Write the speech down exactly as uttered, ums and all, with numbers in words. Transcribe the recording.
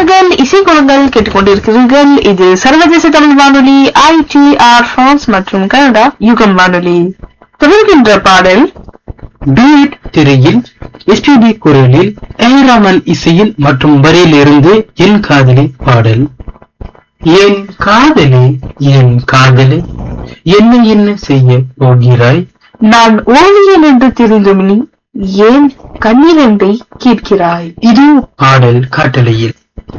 நீங்கள் இசைக்குளங்கள் கேட்டுக்கொண்டிருக்கிறீர்கள். இது சர்வதேச தமிழ் வானொலி ஐ டி ஆர் பிரான்ஸ் மற்றும் கனடா யுகம் வானொலி. தொடர்கின்ற பாடல் டூயட் திரையில் எஸ்பிபி குரலில் ஏராமல் இசையில் மற்றும் வரியில் இருந்து என் காதலி பாடல். என் காதலி என் காதலி என்ன என்ன செய்ய போகிறாய், நான் ஓவியன் என்று தெரிந்தும் நீ ஏன் கண்ணீரண்டை கேட்கிறாய். இது பாடல் காட்டலையில்.